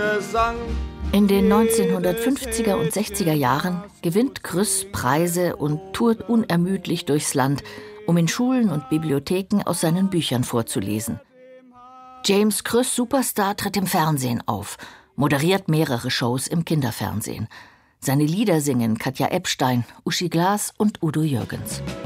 In den 1950er und 60er Jahren gewinnt Krüss Preise und tourt unermüdlich durchs Land, um in Schulen und Bibliotheken aus seinen Büchern vorzulesen. James Krüss Superstar tritt im Fernsehen auf, moderiert mehrere Shows im Kinderfernsehen. Seine Lieder singen Katja Epstein, Uschi Glas und Udo Jürgens.